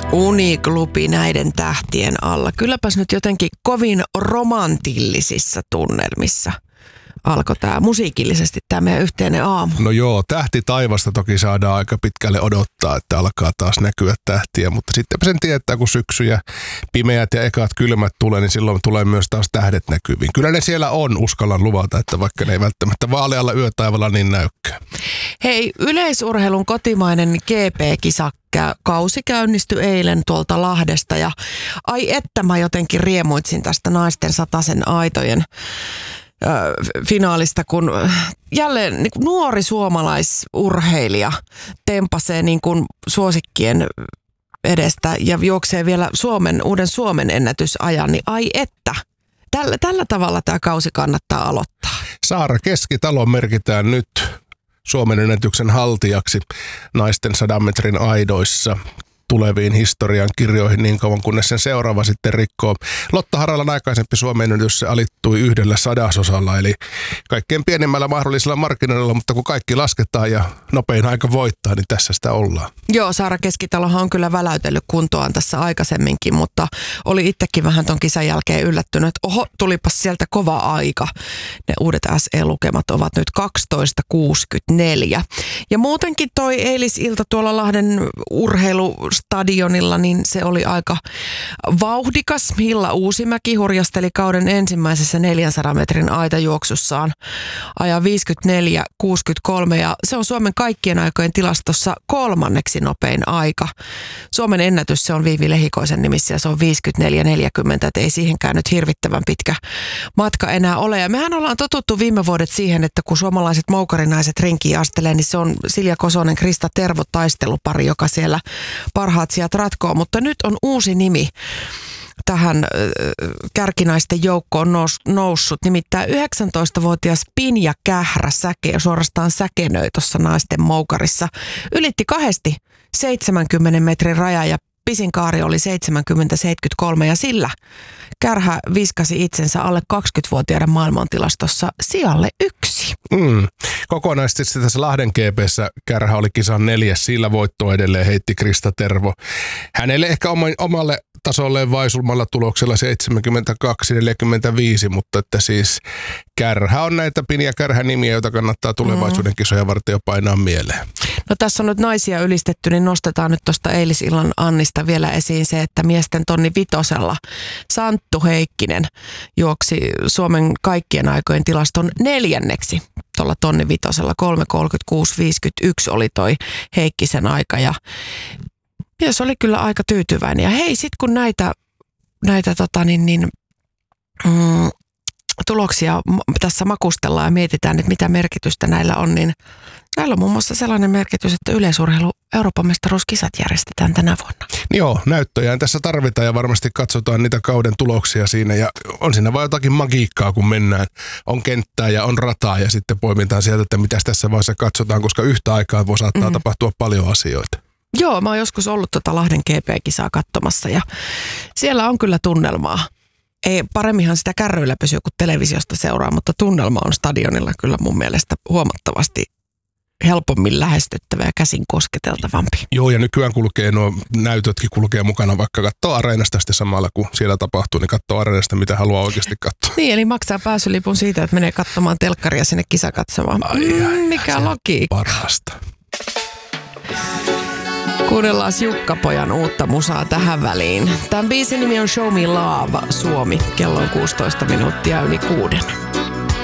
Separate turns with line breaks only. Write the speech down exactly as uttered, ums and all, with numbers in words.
Uniklubi näiden tähtien alla. Kylläpäs nyt jotenkin kovin romantillisissa tunnelmissa alkoi tämä musiikillisesti tämä meidän yhteinen aamu.
No joo, tähti taivasta toki saadaan aika pitkälle odottaa, että alkaa taas näkyä tähtiä, mutta sitten sen tietää, kun syksy ja pimeät ja ekat kylmät tulee, niin silloin tulee myös taas tähdet näkyviin. Kyllä ne siellä on, uskallan luvata, että vaikka ne ei välttämättä vaalealla yötaivalla niin näykkää.
Hei, yleisurheilun kotimainen G P-kisa kausi käynnistyi eilen tuolta Lahdesta ja ai että mä jotenkin riemuitsin tästä naisten satasen aitojen finaalista, kun jälleen niin kuin nuori suomalaisurheilija tempasee niin kuin suosikkien edestä ja juoksee vielä Suomen, uuden Suomen ennätysajan, niin ai että. Tällä, tällä tavalla tämä kausi kannattaa aloittaa.
Saara Keskitalo merkitään nyt Suomen ennätyksen haltijaksi naisten sadan metrin aidoissa tuleviin historian kirjoihin niin kauan, kunnes sen seuraava sitten rikkoo. Lotta Haralan aikaisempi Suomen ennätys se alittui yhdellä sadasosalla, eli kaikkein pienimmällä mahdollisella markkinoilla, mutta kun kaikki lasketaan ja nopein aika voittaa, niin tässä sitä ollaan.
Joo, Saara Keskitalohan on kyllä väläytellyt kuntoaan tässä aikaisemminkin, mutta oli itsekin vähän ton kisan jälkeen yllättynyt, että oho, tulipas sieltä kova aika. Ne uudet S E-lukemat ovat nyt kaksitoista kuusikymmentäneljä. Ja muutenkin toi eilisilta tuolla Lahden urheilu stadionilla, niin se oli aika vauhdikas. Hilla Uusimäki hurjasteli kauden ensimmäisessä neljänsadan metrin aitajuoksussaan ajan viisikymmentäneljä kuusikymmentäkolme ja se on Suomen kaikkien aikojen tilastossa kolmanneksi nopein aika. Suomen ennätys se on Viivi Lehikoisen nimissä ja se on viisikymmentäneljä neljäkymmentä, että ei siihenkään nyt hirvittävän pitkä matka enää ole. Ja mehän ollaan totuttu viime vuodet siihen, että kun suomalaiset moukarinaiset rinkiin astelee, niin se on Silja Kosonen, Krista Tervo taistelupari, joka siellä parhaat sijat ratkoo, mutta nyt on uusi nimi tähän kärkinaisten joukkoon nous, noussut. Nimittäin yhdeksäntoistavuotias Pinja Kährä säke, suorastaan säkenöi tuossa naisten moukarissa. Ylitti kahdesti seitsemänkymmenen metrin raja ja pisin kaari oli seitsemänkymmentä seitsemänkymmentäkolme ja sillä Kärhä viskasi itsensä alle kaksikymmentävuotiaiden maailmantilastossa sijalle yksi.
Mm. Kokonaisesti tässä Lahden G P:ssä Kärhä oli kisan neljäs, sillä voitto edelleen heitti Krista Tervo. Hänelle ehkä omalle tasolleen vaisulmalla tuloksella seitsemänkymmentäkaksi neljäkymmentäviisi, mutta että siis Kärhä on näitä Pinja Kärhä nimiä, joita kannattaa tulevaisuuden kisoja varten jo painaa mieleen.
No tässä on nyt naisia ylistetty, niin nostetaan nyt tuosta eilisillan Annista vielä esiin se, että miesten tonni vitosella Santtu Heikkinen juoksi Suomen kaikkien aikojen tilaston neljänneksi. Tuolla tonni vitosella kolme kolmekymmentäkuusi viisikymmentäyksi oli toi Heikkisen aika ja mies oli kyllä aika tyytyväinen. Ja hei, sit kun näitä, näitä tota niin, niin, mm, tuloksia tässä makustellaan ja mietitään, että mitä merkitystä näillä on, niin näillä on muun muassa sellainen merkitys, että yleisurheilu Euroopan mestaruuskisat järjestetään tänä vuonna.
Joo, näyttöjään tässä tarvitaan ja varmasti katsotaan niitä kauden tuloksia siinä ja on siinä vaan jotakin magiikkaa, kun mennään. On kenttää ja on rataa ja sitten poimitaan sieltä, että mitäs tässä vaiheessa katsotaan, koska yhtä aikaa voi saattaa mm. tapahtua paljon asioita.
Joo, mä oon joskus ollut tuota Lahden G P-kisaa katsomassa ja siellä on kyllä tunnelmaa. Ei, paremminhan sitä kärryillä pysyy, kun televisiosta seuraa, mutta tunnelma on stadionilla kyllä mun mielestä huomattavasti helpommin lähestyttävä ja käsin kosketeltavampi.
Joo, ja nykyään kulkee nuo näytötkin kulkee mukana, vaikka katsoo areenasta sitten samalla, kun siellä tapahtuu, niin katsoo areenasta, mitä haluaa oikeasti katsoa.
Niin, eli maksaa pääsylipun siitä, että menee katsomaan telkkaria sinne kisakatsomaan. Ai, mm, ai, mikä logiikka.
Parasta.
Kuunnellaan Jukka-pojan uutta musaa tähän väliin. Tämän biisin nimi on Show Me Love Suomi. Kello on kuusitoista minuuttia yli kuuden.